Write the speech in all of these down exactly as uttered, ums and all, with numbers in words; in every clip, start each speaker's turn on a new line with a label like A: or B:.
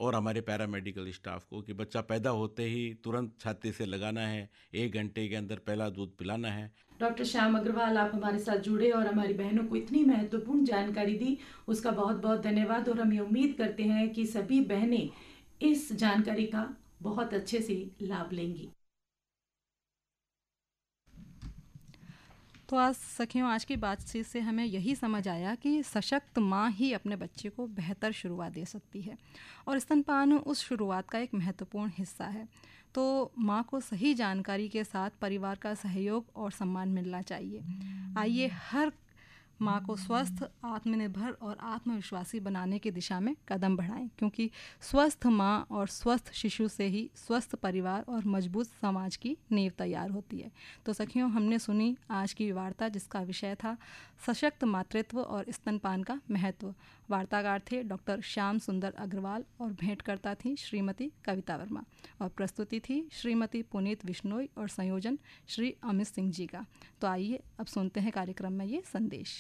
A: और हमारे paramedical staff को कि बच्चा पैदा होते ही तुरंत छाती से लगाना है, एक घंटे के अंदर पहला दूध पिलाना है।
B: डॉक्टर श्याम अग्रवाल, आप हमारे साथ जुड़े और हमारी बहनों को इतनी महत्वपूर्ण जानकारी दी, उसका बहुत बहुत धन्यवाद। और हम ये उम्मीद करते हैं कि सभी बहनें इस जानकारी का बहुत अच्छे से लाभ लेंगी।
C: तो आज सखियों, आज की बातचीत से हमें यही समझ आया कि सशक्त माँ ही अपने बच्चे को बेहतर शुरुआत दे सकती है और स्तनपान उस शुरुआत का एक महत्वपूर्ण हिस्सा है। तो माँ को सही जानकारी के साथ परिवार का सहयोग और सम्मान मिलना चाहिए। आइए हर माँ को स्वस्थ, आत्मनिर्भर और आत्मविश्वासी बनाने की दिशा में कदम बढ़ाएं, क्योंकि स्वस्थ माँ और स्वस्थ शिशु से ही स्वस्थ परिवार और मजबूत समाज की नींव तैयार होती है। तो सखियों, हमने सुनी आज की वार्ता जिसका विषय था सशक्त मातृत्व और स्तनपान का महत्व। वार्ताकार थे डॉक्टर श्याम सुंदर अग्रवाल और भेंटकर्ता थी श्रीमती कविता वर्मा और प्रस्तुति थी श्रीमती पुनीत विश्नोई और संयोजन श्री अमित सिंह जी का। तो आइए अब सुनते हैं कार्यक्रम में ये संदेश।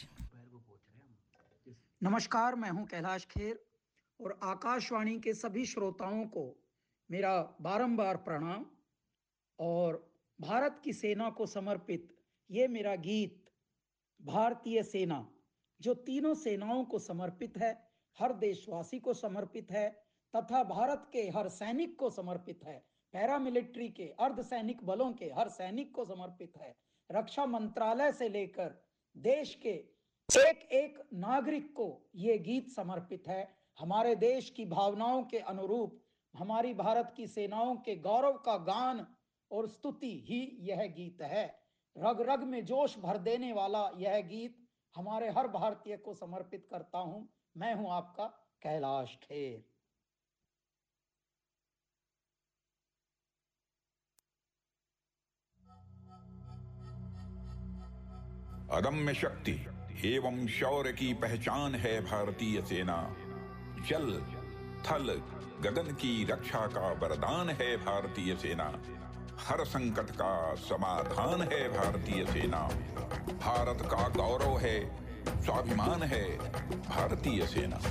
D: नमस्कार, मैं हूं कैलाश खेर और आकाशवाणी के सभी श्रोताओं को मेरा बारंबार प्रणाम। और भारत की सेना को समर्पित ये मेरा गीत भारतीय सेना, जो तीनों सेनाओं को समर्पित है, हर देशवासी को समर्पित है तथा भारत के हर सैनिक को समर्पित है, पैरामिलिट्री के, अर्धसैनिक बलों के हर सैनिक को समर्पित है, रक्षा मंत्रालय से लेकर देश के एक एक नागरिक को ये गीत समर्पित है। हमारे देश की भावनाओं के अनुरूप हमारी भारत की सेनाओं के गौरव का गान और स्तुति ही यह गीत है। रग रग में जोश भर देने वाला यह गीत हमारे हर भारतीय को समर्पित करता हूं। मैं हूं आपका कैलाश खेर।
E: अदम्य शक्ति एवं शौर्य की पहचान है भारतीय सेना। जल, थल, गगन की रक्षा का वरदान है भारतीय सेना। हर संकट का समाधान है भारतीय सेना। भारत का गौरव है, स्वाभिमान है भारतीय सेना।